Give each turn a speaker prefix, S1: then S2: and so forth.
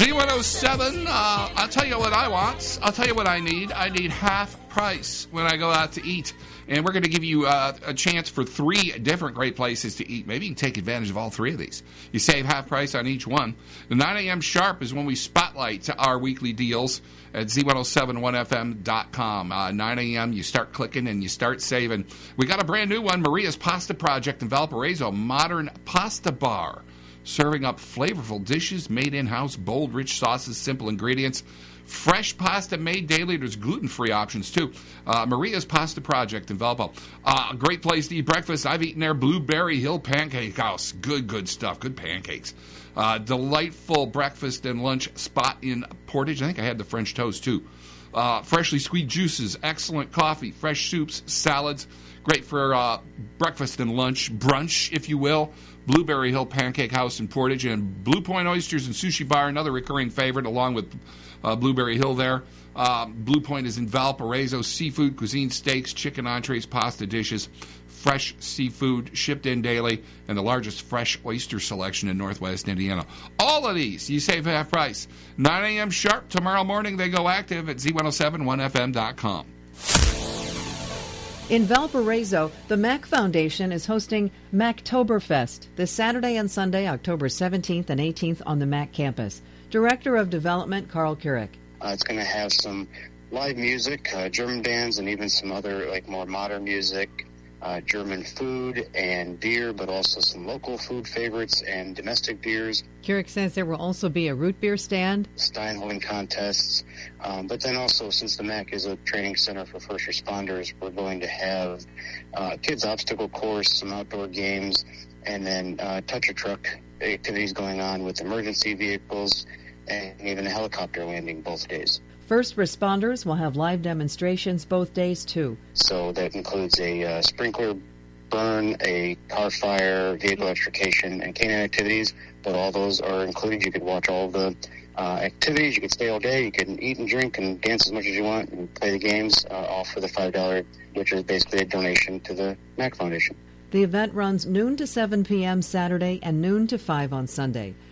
S1: Z107, I'll tell you what I want. I'll tell you what I need. I need half price when I go out to eat. And we're going to give you a chance for 3 different great places to eat. Maybe you can take advantage of all 3 of these. You save half price on each one. The 9 a.m. sharp is when we spotlight our weekly deals at Z1071FM.com. 9 a.m. you start clicking and you start saving. We got a brand new one, Maria's Pasta Project in Valparaiso, modern pasta bar. Serving up flavorful dishes made in-house, bold, rich sauces, simple ingredients. Fresh pasta made daily. There's gluten-free options, too. Maria's Pasta Project in Valpo. A great place to eat breakfast. I've eaten there. Blueberry Hill Pancake House. Good stuff. Good pancakes. Delightful breakfast and lunch spot in Portage. I think I had the French toast, too. Freshly squeezed juices. Excellent coffee. Fresh soups. Salads. Great for breakfast and lunch. Brunch, if you will. Blueberry Hill Pancake House in Portage, and Blue Point Oysters and Sushi Bar, another recurring favorite, along with Blueberry Hill there. Blue Point is in Valparaiso. Seafood, cuisine, steaks, chicken entrees, pasta dishes, fresh seafood shipped in daily, and the largest fresh oyster selection in Northwest Indiana. All of these, you save half price. 9 a.m. sharp tomorrow morning. They go active at Z1071FM.com.
S2: In Valparaiso, the Mac Foundation is hosting Mactoberfest this Saturday and Sunday, October 17th and 18th on the Mac campus. Director of Development, Carl Kurek.
S3: It's going to have some live music, German bands, and even some other more modern music, German food and beer, but also some local food favorites and domestic beers.
S2: Kurek says there will also be a root beer stand,
S3: Steinholding contests, but then also, since the MAC is a training center for first responders, we're going to have kids' obstacle course, some outdoor games, and then touch-a-truck activities going on with emergency vehicles and even a helicopter landing both days.
S2: First responders will have live demonstrations both days, too.
S3: So that includes a sprinkler burn, a car fire, vehicle electrification, and canine activities, but all those are included. You could watch all the activities. You could stay all day. You can eat and drink and dance as much as you want and play the games, all for the $5, which is basically a donation to the MAC Foundation.
S2: The event runs noon to 7 p.m. Saturday and noon to 5 on Sunday.